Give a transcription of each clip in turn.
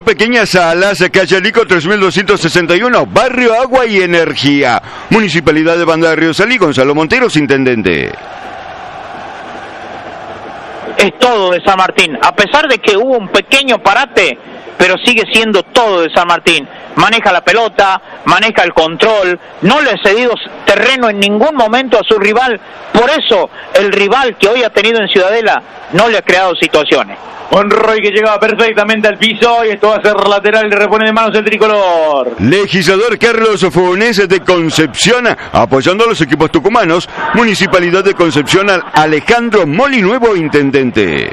Pequeñas Salas, calle Alico 3261, Barrio Agua y Energía. Municipalidad de Banda de Río Salí, Gonzalo Monteros, intendente. Es todo de San Martín, a pesar de que hubo un pequeño parate, pero sigue siendo todo de San Martín. Maneja la pelota, maneja el control, no le ha cedido terreno en ningún momento a su rival. Por eso el rival que hoy ha tenido en Ciudadela no le ha creado situaciones. Monroy que llegaba perfectamente al piso y esto va a ser lateral y le repone de manos el tricolor. Legislador Carlos Funes de Concepción, apoyando a los equipos tucumanos. Municipalidad de Concepción, Alejandro Molinuevo, intendente.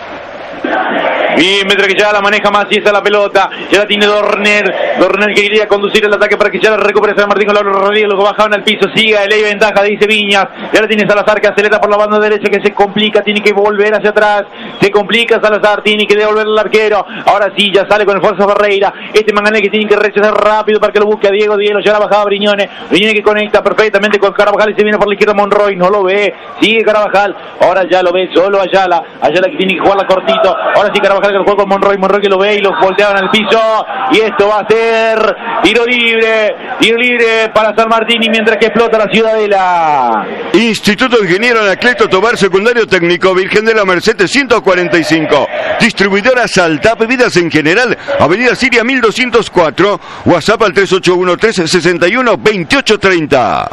Y mientras que ya la maneja Macías a la pelota, ya la tiene Dorner que quería conducir el ataque para que ya la recupere San Martín con Lauro Rodríguez, luego bajaban al piso, sigue, ley ventaja, dice Viñas, ya la tiene Salazar que acelera por la banda derecha, que se complica, tiene que volver hacia atrás, se complica Salazar, tiene que devolver al arquero, ahora sí, ya sale con el Fuerza Ferreira, Mangané que tiene que rechazar rápido para que lo busque a Diego, ya la bajaba Briñone que conecta perfectamente con Carabajal y se viene por la izquierda Monroy, no lo ve, sigue Carabajal, ahora ya lo ve, solo Ayala que tiene que jugarla cortito, ahora sí Carabajal que lo juega con Monroy que lo ve y lo volteaban al piso, y esto va a ser tiro libre para San Martín, y mientras que explota la Ciudadela. Instituto Ingeniero Anacleto Tobar, secundario técnico, Virgen de la Merced 145. Distribuidora Salta, bebidas en general, Avenida Siria 1204, WhatsApp al 3813612830.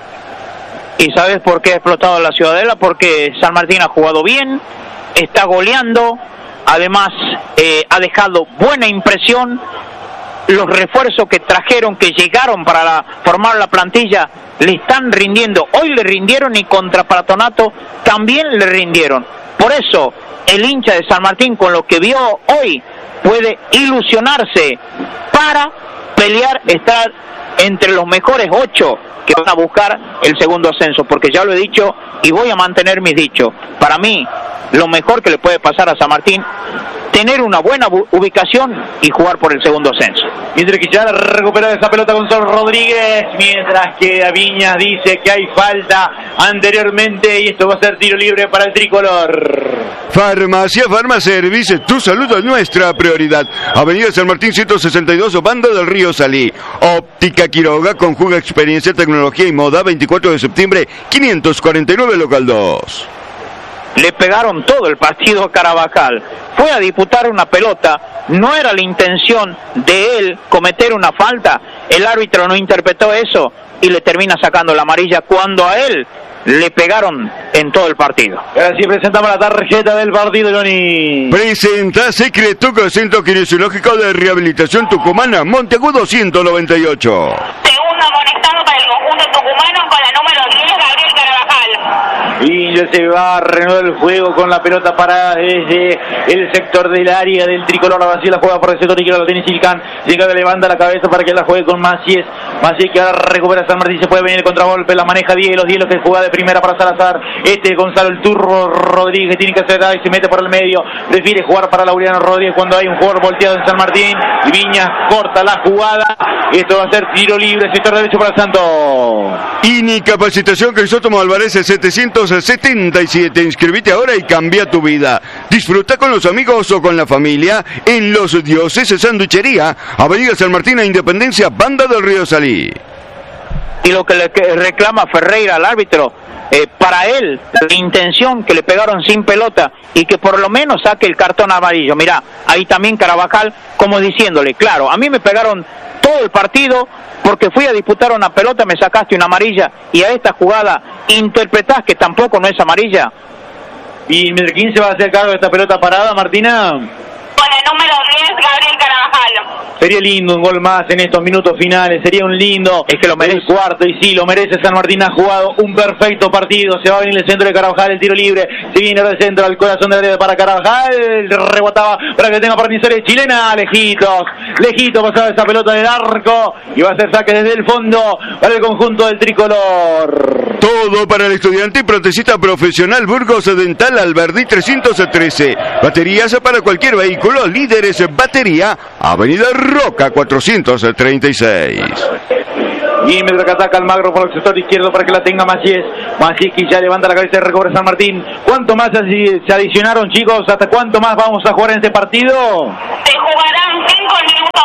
¿Y sabes por qué ha explotado la Ciudadela? Porque San Martín ha jugado bien, está goleando, además ha dejado buena impresión. Los refuerzos que trajeron, que llegaron para formar la plantilla, le están rindiendo. Hoy le rindieron y contra Patronato también le rindieron. Por eso el hincha de San Martín, con lo que vio hoy, puede ilusionarse para pelear, estar entre los mejores 8 que van a buscar el segundo ascenso, porque ya lo he dicho y voy a mantener mis dichos. Para mí, lo mejor que le puede pasar a San Martín, tener una buena ubicación y jugar por el segundo ascenso. Mientras que ya recupera esa pelota Gonzalo Rodríguez, mientras que Viñas dice que hay falta anteriormente y esto va a ser tiro libre para el tricolor. Farmacia Farmaservice, tu salud es nuestra prioridad. Avenida San Martín 162, Banda del Río Salí. Óptica Quiroga, conjuga experiencia, tecnología y moda, 24 de septiembre 549, local 2. Le pegaron todo el partido a Carabajal. Fue a disputar una pelota, no era la intención de él cometer una falta. El árbitro no interpretó eso y le termina sacando la amarilla cuando a él le pegaron en todo el partido. Ahora sí presentamos la tarjeta del partido, Johnny. Presenta Secretuco, Centro Kinesiológico de Rehabilitación Tucumana, Monteagudo 198. Segundo amonestado para el conjunto tucumano con la número 10, Gabriel Carabajal. Y ya se va a reanudar el juego con la pelota parada desde el sector del área del tricolor. Ahora sí la juega por el sector izquierdo, lo tiene Silcán. Silcán levanta la cabeza para que la juegue con Macías. Macías que ahora recupera San Martín, se puede venir el contragolpe, la maneja Diego que juega de primera para Salazar. Gonzalo el Turro Rodríguez tiene que hacer y se mete por el medio. Prefiere jugar para Laureano Rodríguez cuando hay un jugador volteado en San Martín. Y Viñas corta la jugada. Esto va a ser tiro libre, sector derecho para Santos. Capacitación Crisóstomo Álvarez 777. Inscribite ahora y cambia tu vida. Disfruta con los amigos o con la familia en Los Dioses Sanduchería, Avenida San Martín a Independencia, Banda del Río Salí. Y lo que le reclama Ferreira al árbitro, para él, la intención que le pegaron sin pelota y que por lo menos saque el cartón amarillo. Mirá, ahí también Carabajal como diciéndole, claro, a mí me pegaron todo el partido porque fui a disputar una pelota, me sacaste una amarilla y a esta jugada interpretás que tampoco no es amarilla. ¿Y quién se va a hacer cargo de esta pelota parada, Martina? Con el número 10, Gabriel Carabajal. Sería lindo un gol más en estos minutos finales, sería un lindo, es que lo merece. El cuarto, y sí, lo merece. San Martín ha jugado un perfecto partido, se va a venir el centro de Carabajal, el tiro libre, se viene ahora el centro al corazón de la área para Carabajal, rebotaba para que tenga participación chilena, lejito pasaba esa pelota del arco, y va a ser saque desde el fondo para el conjunto del tricolor. Todo para el estudiante y protecista profesional Burgos Dental Alberdi 313. Baterías para cualquier vehículo, líderes batería, Avenida Roca 436. Y mientras que ataca Almagro por el sector izquierdo para que la tenga Macías que ya levanta la cabeza y recobra San Martín. ¿Cuánto más se adicionaron, chicos? ¿Hasta cuánto más vamos a jugar en este partido? Se jugarán 5 minutos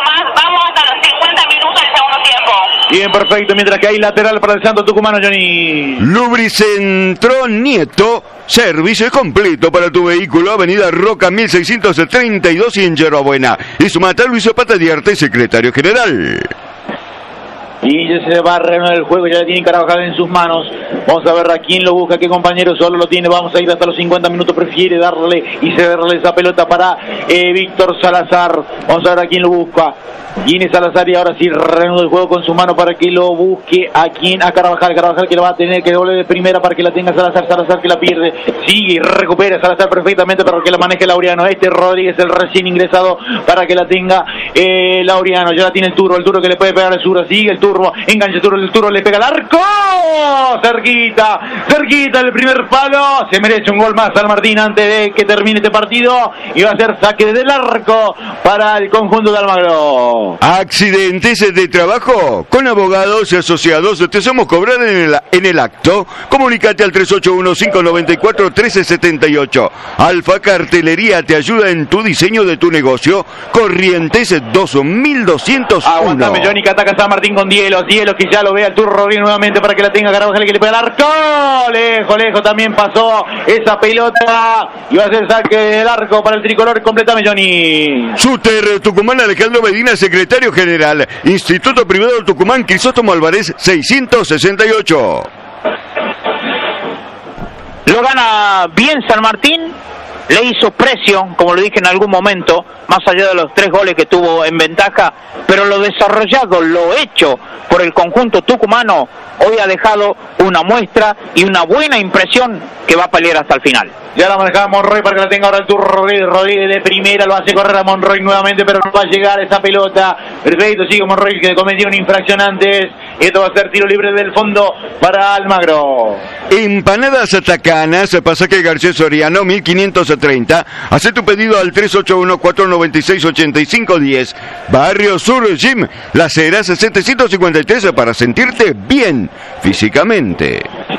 Bien, perfecto, mientras que hay lateral para el Santo Tucumano, Johnny. Lubricentro Nieto, servicio completo para tu vehículo, Avenida Roca 1632 y en Yerbabuena. Y su mata Luis Zapata de Arte, secretario general. Y ya se va a reanudar el juego, ya le tiene Carvajal en sus manos. Vamos a ver a quién lo busca, qué compañero solo lo tiene. Vamos a ir hasta los 50 minutos, prefiere darle y cederle esa pelota para Víctor Salazar. Vamos a ver a quién lo busca. quién es Salazar, y ahora sí reanuda el juego con su mano para que lo busque a Carvajal que lo va a tener que doble de primera para que la tenga Salazar que la pierde, sigue y recupera Salazar perfectamente para que la maneje Laureano. Rodríguez, el recién ingresado, para que la tenga Laureano. Ya la tiene el turbo que le puede pegar al sur, sigue el turbo, engancha el turbo, le pega al arco, cerquita el primer palo. Se merece un gol más San Martín antes de que termine este partido, y va a ser saque del arco para el conjunto de Almagro. ¿Accidentes de trabajo? Con Abogados y Asociados te hacemos cobrar en el acto. Comunicate al 381-594-1378. Alfa Cartelería te ayuda en tu diseño de tu negocio. Corrientes 2201. Aguantame, Johnny, que ataca San Martín con Dielos que ya lo ve al turno Rodríguez nuevamente para que la tenga Carvajal, que le pega al arco. Lejos también pasó esa pelota y va a ser saque del arco para el tricolor. Completame, Johnny. Shooter Tucumán, Alejandro Medina, secretario general. Instituto Privado Tucumán, Crisóstomo Álvarez 668. Lo gana bien San Martín, le hizo precio, como lo dije en algún momento, más allá de los 3 goles que tuvo en ventaja, pero lo desarrollado, lo hecho por el conjunto tucumano, hoy ha dejado una muestra y una buena impresión que va a pelear hasta el final. Ya la manejaba Monroy para que la tenga ahora el turno Rodríguez de primera, lo hace correr a Monroy nuevamente, pero no va a llegar esa pelota. Perfecto, sigue Monroy, que cometió una infracción antes. Esto va a ser tiro libre del fondo para Almagro. Empanadas Atacanas, Pasaje García Soriano 1530. Haz tu pedido al 381-496-8510. Barrio Sur Gym, Las Heras 753, para sentirte bien físicamente.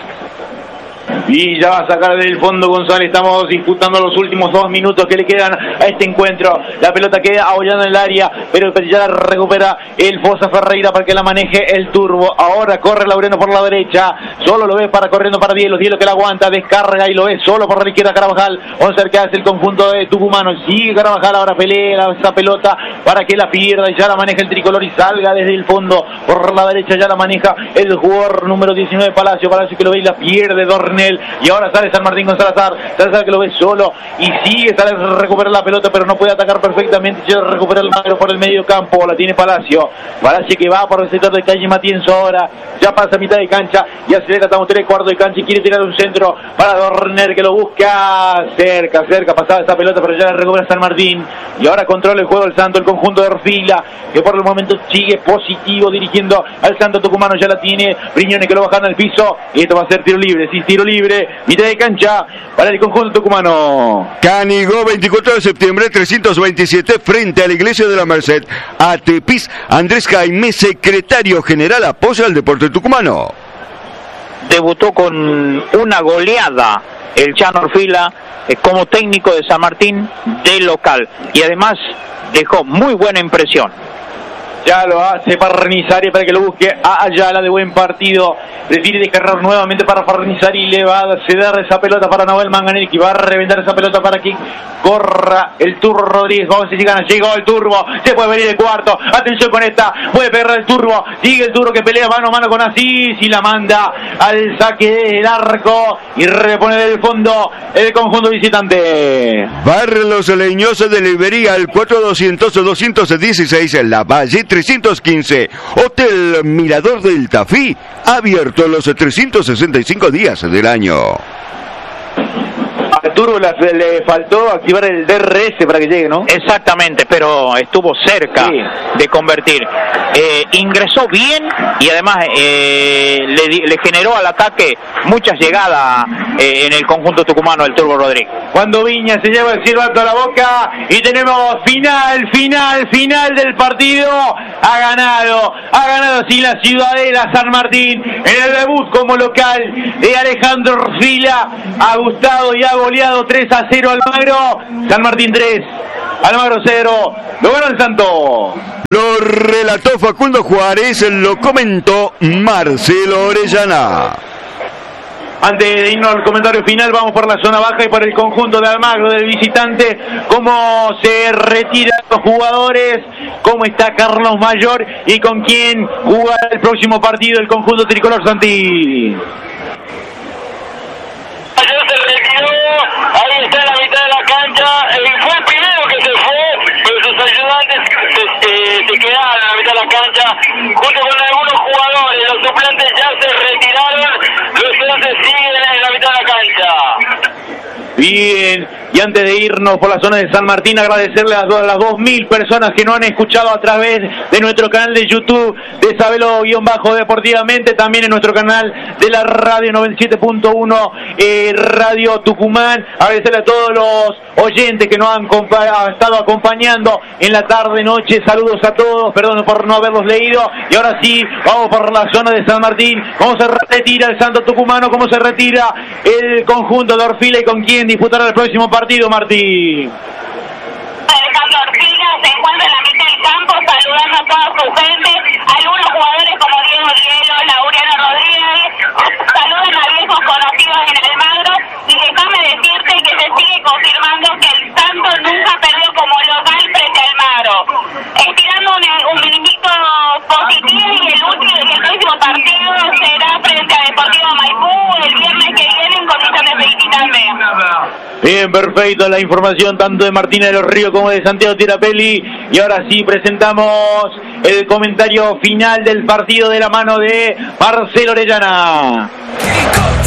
Y ya va a sacar del fondo González. Estamos disputando los últimos 2 minutos que le quedan a este encuentro. La pelota queda abollada en el área, pero ya la recupera el Fosa Ferreira para que la maneje el turbo. Ahora corre Laureano por la derecha, solo lo ve corriendo para Dielos que la aguanta, descarga y lo ve solo por la izquierda Carvajal. Vamos a ver qué hace el conjunto de tucumano. Sigue Carvajal, ahora pelea esa pelota para que la pierda, y ya la maneja el tricolor y salga desde el fondo por la derecha. Ya la maneja el jugador número 19 Palacio que lo ve y la pierde Dornel. Y ahora sale San Martín con Salazar que lo ve solo y sigue, sale a recuperar la pelota, pero no puede atacar perfectamente. Ya recupera el Magro por el medio campo, la tiene Palacio que va por el sector de calle Matienzo. Ahora ya pasa a mitad de cancha y acelera, estamos 3/4 de cancha y quiere tirar un centro para Dorner, que lo busca cerca, pasaba esta pelota, pero ya la recupera San Martín. Y ahora controla el juego el Santo, el conjunto de Orfila, que por el momento sigue positivo dirigiendo al Santo Tucumano. Ya la tiene Briñones, que lo bajan al piso, y esto va a ser tiro libre, mitad de cancha para el conjunto tucumano. Canigó, 24 de septiembre, 327, frente a la Iglesia de la Merced. Atepis, Andrés Jaime, secretario general, apoya al deporte tucumano. Debutó con una goleada el Chano Orfila como técnico de San Martín de local, y además dejó muy buena impresión. Ya lo hace Farnizari para que lo busque a Ayala, de buen partido. Prefiere descargar nuevamente para Farnizari y le va a ceder esa pelota para Nahuel Manganelli, que va a reventar esa pelota para que corra el Turbo Rodríguez. Vamos a ver si gana. Llegó el Turbo, se puede venir el cuarto. Atención con esta, puede pegar el Turbo. Sigue el Turbo que pelea mano a mano con Asís y la manda al saque del arco y repone del fondo el conjunto visitante. Barrios Leñosos de Libería, el 4200-216 en La Valle 315. Hotel Mirador del Tafí, abierto los 365 días del año. A Turbo le faltó activar el DRS para que llegue, ¿no? Exactamente, pero estuvo cerca de convertir. Ingresó bien y además le generó al ataque muchas llegadas en el conjunto tucumano del Turbo Rodríguez. Cuando Viña se lleva el silbato a la boca y tenemos final del partido. Ha ganado sin la Ciudadela San Martín en el debut como local de Alejandro Orfila. Ha gustado y ha goleado 3-0 Almagro. San Martín 3, Almagro 0, lo ganó el Santo. Lo relató Facundo Juárez, lo comentó Marcelo Orellana. Antes de irnos al comentario final, vamos por la zona baja y por el conjunto de Almagro del visitante. Cómo se retiran los jugadores, cómo está Carlos Mayor y con quién jugará el próximo partido el conjunto tricolor Santi. Mayor se retiró, ahí está en la mitad de la cancha, fue el primero que se fue, pero sus ayudantes se quedaron en la mitad de la cancha, junto con algunos jugadores. Los suplentes ya se retiraron, los 11 siguen en la mitad de la cancha. Bien, y antes de irnos por la zona de San Martín, agradecerle a las 2000 personas que nos han escuchado a través de nuestro canal de YouTube de Sabelo_Deportivamente, también en nuestro canal de la radio 97.1 Radio Tucumán. Agradecerle a todos los oyentes que nos han estado acompañando en la tarde, noche. Saludos a todos, perdón por no haberlos leído. Y ahora sí, vamos por la zona de San Martín. ¿Cómo se retira el Santo Tucumano? ¿Cómo se retira el conjunto de Orfila y con quién disputará el próximo partido, Martín? Alejandro Orfila se encuentra en la mitad del campo saludando a toda su gente. Algunos jugadores como Diego Dielo, Laureano Rodríguez saludan a viejos conocidos en Almagro. Y déjame decirte que se sigue confirmando que el Santo nunca perdió como local frente a Almagro, estirando un invicto positivo. Y el próximo partido será frente a Deportivo Maipú el viernes que viene en condiciones de visitarme. Bien, perfecto, la información tanto de Martina de los Ríos como de Santiago Tirapelli. Y ahora sí, presentamos el comentario final del partido de la mano de Marcelo Orellana.